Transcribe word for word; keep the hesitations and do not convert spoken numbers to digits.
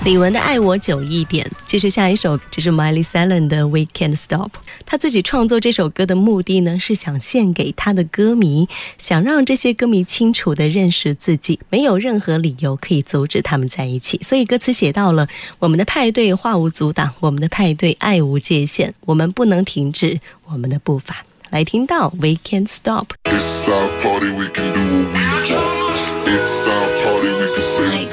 李玟的爱我久一点。继续下一首，这是 Miley Cyrus 的 We Can't Stop。 他自己创作这首歌的目的呢，是想献给他的歌迷，想让这些歌迷清楚地认识自己，没有任何理由可以阻止他们在一起。所以歌词写到了，我们的派对话无阻挡，我们的派对爱无界限，我们不能停止我们的步伐。来听到 We Can't Stop。 It's our party, we can do what we want. It's our party, we can say